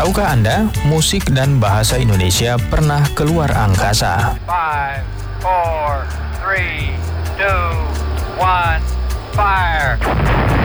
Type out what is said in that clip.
Tahukah Anda, musik dan bahasa Indonesia pernah keluar angkasa? 5, 4, 3,